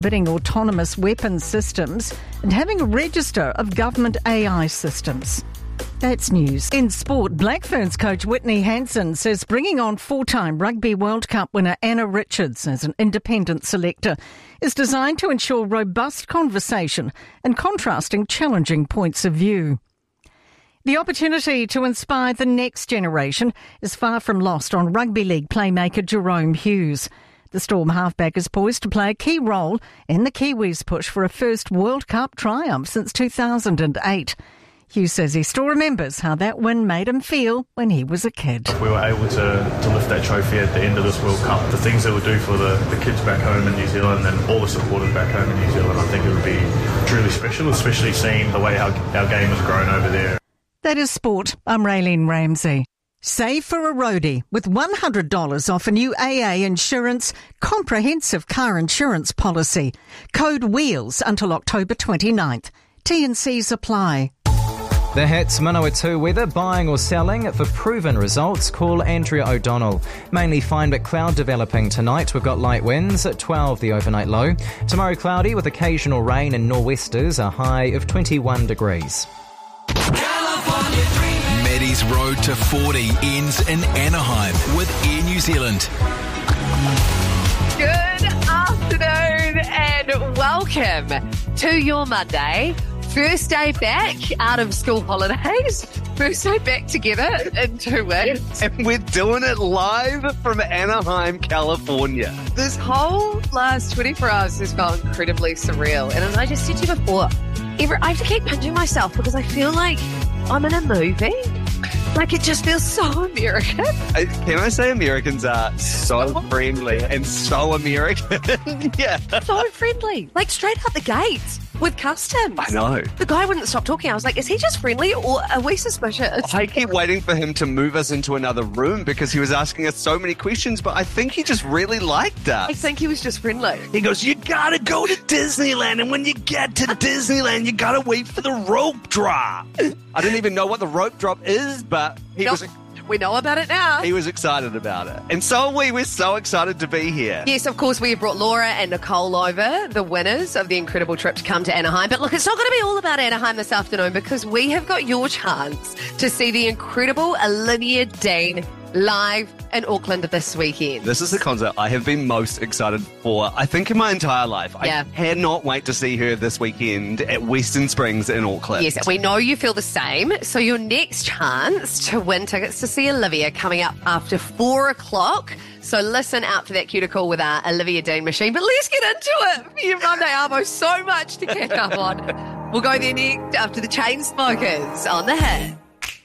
bidding autonomous weapons systems and having a register of government AI systems. That's news. In sport, Black Ferns coach Whitney Hansen says bringing on four-time Rugby World Cup winner Anna Richards as an independent selector is designed to ensure robust conversation and contrasting challenging points of view. The opportunity to inspire the next generation is far from lost on rugby league playmaker Jerome Hughes. The Storm halfback is poised to play a key role in the Kiwis' push for a first World Cup triumph since 2008. Hughes says he still remembers how that win made him feel when he was a kid. We were able to lift that trophy at the end of this World Cup. The things it would do for the kids back home in New Zealand and all the supporters back home in New Zealand, I think it would be truly special, especially seeing the way our game has grown over there. That is sport. I'm Raylene Ramsey. Save for a roadie with $100 off a new AA Insurance comprehensive car insurance policy. Code WHEELS until October 29th. T&Cs apply. The Hits Manawatu weather, buying or selling. For proven results, call Andrea O'Donnell. Mainly fine but cloud developing tonight. We've got light winds at 12, the overnight low. Tomorrow cloudy with occasional rain and nor'westers, a high of 21 degrees. Maddie's Road to 40 ends in Anaheim with Air New Zealand. Good afternoon and welcome to your Monday. First day back out of school holidays. First day back together in 2 weeks. And we're doing it live from Anaheim, California. This whole last 24 hours has felt incredibly surreal. And as I just said to you before, I have to keep pinching myself because I feel like I'm in a movie. Like, it just feels so American. Can I say Americans are so friendly and so American? Yeah. So friendly. Like, straight out the gates with customs. I know. The guy wouldn't stop talking. I was like, is he just friendly or are we suspicious? I keep waiting for him to move us into another room because he was asking us so many questions, but I think he just really liked us. I think he was just friendly. He goes, you gotta go to Disneyland, and when you get to Disneyland, you gotta wait for the rope drop. I didn't even know what the rope drop is, but we know about it now. He was excited about it. And so are we. We're so excited to be here. Yes, of course, we have brought Laura and Nicole over, the winners of the incredible trip to come to Anaheim. But look, it's not going to be all about Anaheim this afternoon because we have got your chance to see the incredible Olivia Dean live in Auckland this weekend. This is the concert I have been most excited for, I think, in my entire life. Yeah. I cannot wait to see her this weekend at Western Springs in Auckland. Yes, we know you feel the same. So your next chance to win tickets to see Olivia coming up after 4 o'clock. So listen out for that cue to call with our Olivia Dean machine. But let's get into it for your Monday Arvo. So much to catch up on. We'll go there next after the Chainsmokers on The Hit.